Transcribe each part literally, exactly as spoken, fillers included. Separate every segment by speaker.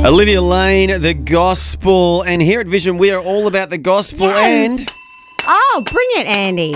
Speaker 1: Olivia Lane, the gospel. And here at Vision, we are all about the gospel.
Speaker 2: Yes.
Speaker 1: And
Speaker 2: Oh, bring it, Andy.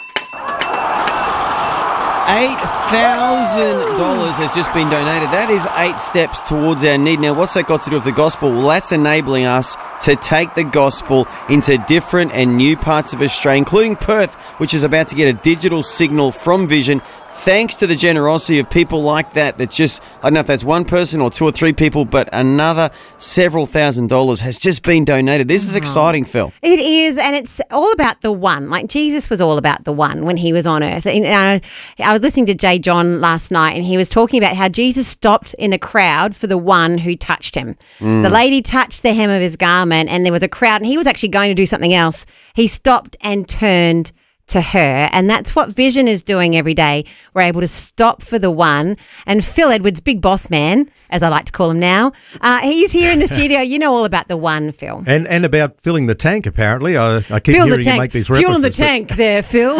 Speaker 1: eight thousand dollars has just been donated. That is eight steps towards our need. Now, what's that got to do with the gospel? Well, that's enabling us to take the gospel into different and new parts of Australia, including Perth, which is about to get a digital signal from Vision. Thanks to the generosity of people like that, that's just, I don't know if that's one person or two or three people, but another several thousand dollars has just been donated. This is exciting, Phil.
Speaker 2: It is, and it's all about the one. Like Jesus was all about the one when he was on earth. And, uh, I was listening to Jay John last night, and he was talking about how Jesus stopped in a crowd for the one who touched him. Mm. The lady touched the hem of his garment, and there was a crowd, and he was actually going to do something else. He stopped and turned to her, and that's what Vision is doing every day. We're able to stop for the one. And Phil Edwards, big boss man, as I like to call him now, uh, he's here in the studio. You know all about the one, Phil.
Speaker 3: And and about filling the tank, apparently. I, I keep
Speaker 2: Fuel
Speaker 3: hearing
Speaker 2: the tank.
Speaker 3: you make these
Speaker 2: Fuel
Speaker 3: references.
Speaker 2: in the tank there, Phil.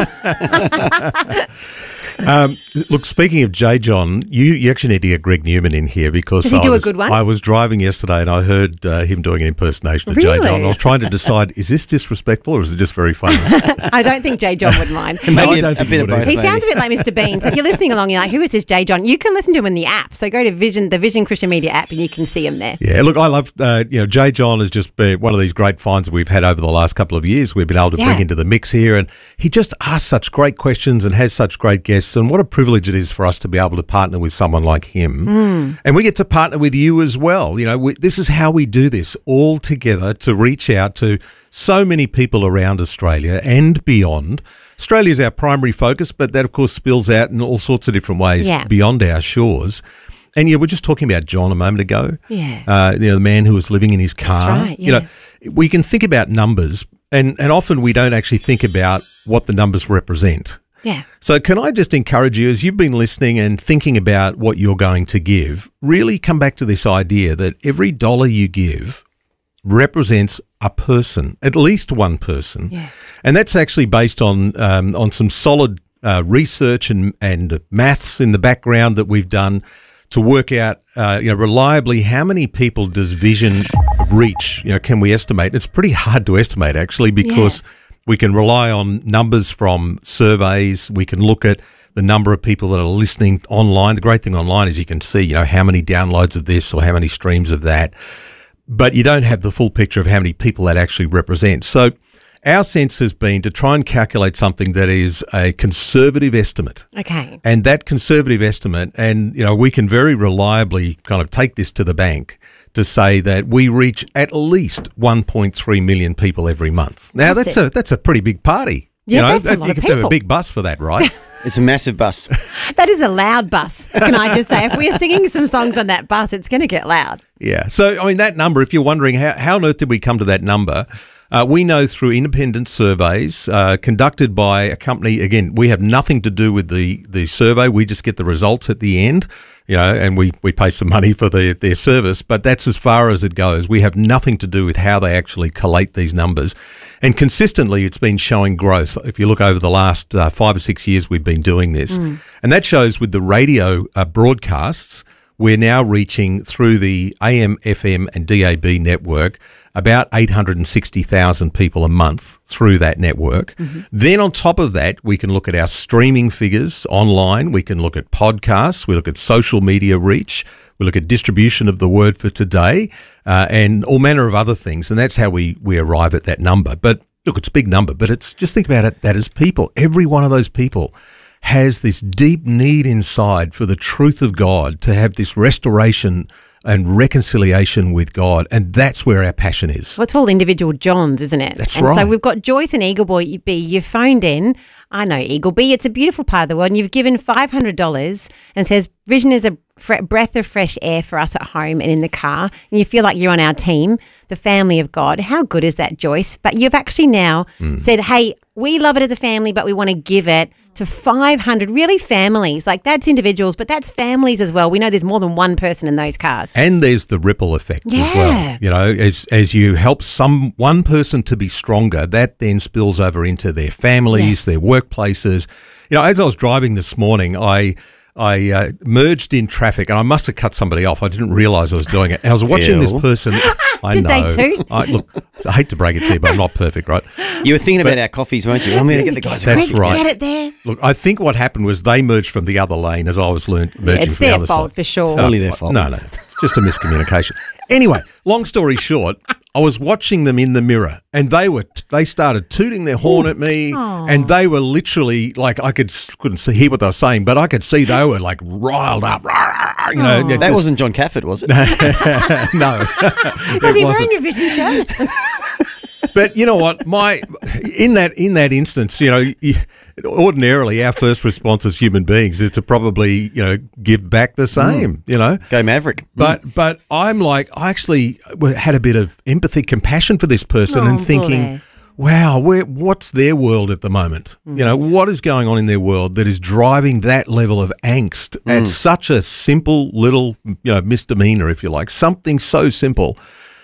Speaker 3: um, look, speaking of Jay John, you, you actually need to get Greg Newman in here because
Speaker 2: Does he
Speaker 3: I,
Speaker 2: do a
Speaker 3: was,
Speaker 2: good one?
Speaker 3: I was driving yesterday and I heard uh, him doing an impersonation of
Speaker 2: Really?
Speaker 3: Jay John. I was trying to decide, is this disrespectful or is it just very funny?
Speaker 2: I don't think Jay John would mind.
Speaker 3: No, I
Speaker 1: Maybe
Speaker 3: don't
Speaker 1: a
Speaker 3: think
Speaker 1: bit
Speaker 3: he
Speaker 1: of
Speaker 3: would
Speaker 1: both.
Speaker 3: either.
Speaker 2: He
Speaker 1: maybe.
Speaker 2: sounds a bit like Mister Bean. So if you're listening along, you're like, who is this Jay John? You can listen to him in the app. So go to Vision, the Vision Christian Media app, and you can see him there.
Speaker 3: Yeah, look, I love, uh, you know, Jay John has just been one of these great finds that we've had over the last couple of years. We've been able to
Speaker 2: Yeah.
Speaker 3: bring into the mix here, and he just asks such great questions and has such great guests, and what a privilege it is for us to be able to partner with someone like him. Mm. And we get to partner with you as well. You know, we, this is how we do this, all together to reach out to so many people around Australia and beyond. Australia is our primary focus, but that, of course, spills out in all sorts of different ways
Speaker 2: Yeah.
Speaker 3: beyond our shores. And yeah, we're just talking about John a moment ago.
Speaker 2: Yeah.
Speaker 3: Uh, you know, the man who was living in his car.
Speaker 2: That's right,
Speaker 3: You know, we can think about numbers, and, and often we don't actually think about what the numbers represent.
Speaker 2: Yeah.
Speaker 3: So can I just encourage you, as you've been listening and thinking about what you're going to give, really come back to this idea that every dollar you give represents a person, at least one person.
Speaker 2: Yeah.
Speaker 3: And that's actually based on um, on some solid uh, research and, and maths in the background that we've done to work out, uh, you know, reliably how many people does Vision reach? You know, can we estimate? It's pretty hard to estimate, actually, because yeah. we can rely on numbers from surveys. We can look at the number of people that are listening online. The great thing online is you can see, you know, how many downloads of this or how many streams of that. But you don't have the full picture of how many people that actually represents. So our sense has been to try and calculate something that is a conservative estimate.
Speaker 2: Okay.
Speaker 3: And that conservative estimate, and, you know, we can very reliably kind of take this to the bank to say that we reach at least one point three million people every month. Now,
Speaker 2: That's
Speaker 3: that's, a that's a pretty big party.
Speaker 2: Yeah,
Speaker 3: you know,
Speaker 2: that's a lot
Speaker 3: you
Speaker 2: of
Speaker 3: could have a
Speaker 2: people.
Speaker 3: big bus for that, right?
Speaker 1: It's a massive bus.
Speaker 2: That is a loud bus, can I just say? If we're singing some songs on that bus, it's going to get loud.
Speaker 3: Yeah. So, I mean, that number, if you're wondering how, how on earth did we come to that number, uh, we know through independent surveys uh, conducted by a company. Again, we have nothing to do with the, the survey. We just get the results at the end, you know, and we, we pay some money for the, their service. But that's as far as it goes. We have nothing to do with how they actually collate these numbers. And consistently, it's been showing growth. If you look over the last uh, five or six years, we've been doing this. Mm. And that shows with the radio uh, broadcasts, we're now reaching through the A M, F M and D A B network about eight hundred sixty thousand people a month through that network. Mm-hmm. Then on top of that, we can look at our streaming figures online. We can look at podcasts. We look at social media reach. We look at distribution of the word for today uh, and all manner of other things. And that's how we, we arrive at that number. But look, it's a big number, but it's just think about it that as people, every one of those people has this deep need inside for the truth of God, to have this restoration and reconciliation with God, and that's where our passion is.
Speaker 2: Well, it's all individual Johns, isn't it?
Speaker 3: That's
Speaker 2: and
Speaker 3: right.
Speaker 2: So we've got Joyce and Eagle Boy B. You phoned in. I know Eagle B. It's a beautiful part of the world, and you've given five hundred dollars and says Vision is a fre- breath of fresh air for us at home and in the car, and you feel like you're on our team, the family of God. How good is that, Joyce? But you've actually now mm. said, hey, we love it as a family, but we want to give it to five hundred, really families. Like, that's individuals, but that's families as well. We know there's more than one person in those cars.
Speaker 3: And there's the ripple effect
Speaker 2: yeah.
Speaker 3: as well. You know, as as you help some one person to be stronger, that then spills over into their families,
Speaker 2: Yes.
Speaker 3: their workplaces. You know, as I was driving this morning, I I uh, merged in traffic, and I must have cut somebody off. I didn't realise I was doing it. And I was watching this
Speaker 1: Phil.
Speaker 3: person. I
Speaker 2: Did
Speaker 3: know.
Speaker 2: they toot?
Speaker 3: I, look, I hate to break it to you, but I'm not perfect, right?
Speaker 1: You were thinking about our coffees, weren't you? I'm going to get the guys a
Speaker 3: That's
Speaker 1: coffee.
Speaker 3: right.
Speaker 2: Get it there.
Speaker 3: Look, I think what happened was they merged from the other lane as I was learn- merging
Speaker 2: It's
Speaker 3: from the
Speaker 2: their
Speaker 3: other
Speaker 2: fault
Speaker 3: side.
Speaker 2: for sure.
Speaker 1: Only their fault.
Speaker 3: No, no, it's just a miscommunication. Anyway, long story short, I was watching them in the mirror, and they were they started tooting their horn at me, and they were literally like I could couldn't see, hear what they were saying, but I could see they were like riled up. You know,
Speaker 1: That
Speaker 3: just-
Speaker 1: wasn't John Cafford, was it?
Speaker 3: no.
Speaker 2: Was
Speaker 3: it
Speaker 2: he
Speaker 3: wasn't.
Speaker 2: wearing a vision shirt?
Speaker 3: But you know what, my in that in that instance, you know, you, ordinarily our first response as human beings is to probably you know give back the same, you know.
Speaker 1: Go Maverick.
Speaker 3: But but I'm like I actually had a bit of empathy, compassion for this person,
Speaker 2: Oh,
Speaker 3: and thinking,
Speaker 2: bless.
Speaker 3: wow, where, what's their world at the moment? You know, what is going on in their world that is driving that level of angst at such a simple little you know misdemeanor, if you like, something so simple.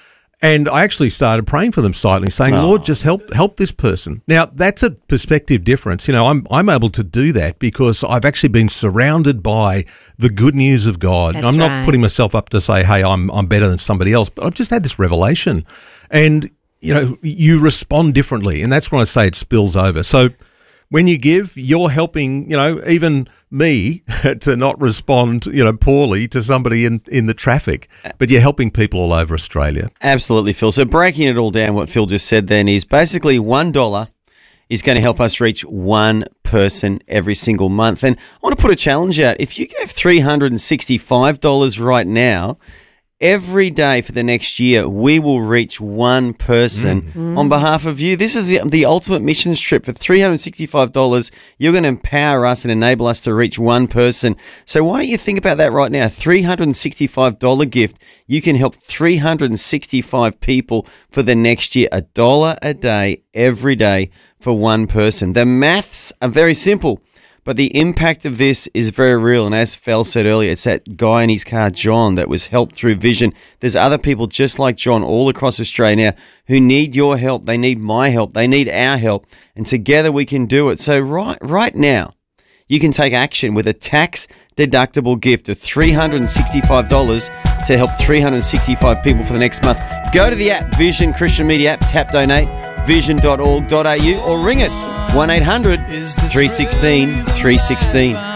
Speaker 3: And I actually started praying for them silently, saying,
Speaker 1: Oh.
Speaker 3: Lord, just help help this person. Now, that's a perspective difference. You know, I'm I'm able to do that because I've actually been surrounded by the good news of God.
Speaker 2: That's
Speaker 3: I'm not
Speaker 2: right.
Speaker 3: putting myself up to say, hey, I'm I'm better than somebody else, but I've just had this revelation. And, you know, you respond differently. And that's when I say it spills over. So when you give, you're helping, you know, even me to not respond, you know, poorly to somebody in, in the traffic, but you're helping people all over Australia.
Speaker 1: Absolutely, Phil. So breaking it all down, what Phil just said then is basically one dollar is going to help us reach one person every single month. And I want to put a challenge out. If you gave three hundred sixty-five dollars right now, every day for the next year, we will reach one person on behalf of you. This is the, the ultimate missions trip. For three hundred sixty-five dollars, you're going to empower us and enable us to reach one person. So why don't you think about that right now? three hundred sixty-five dollars gift. You can help three hundred sixty-five people for the next year. A dollar a day, every day for one person. The maths are very simple. But the impact of this is very real. And as Fel said earlier, it's that guy in his car, John, that was helped through vision. There's other people just like John all across Australia now who need your help. They need my help. They need our help. And together we can do it. So right, right now, you can take action with a tax-deductible gift of three hundred sixty-five dollars to help three hundred sixty-five people for the next month. Go to the app, Vision Christian Media app, tap donate, vision dot org dot a u, or ring us, one eight hundred, three one six, three one six.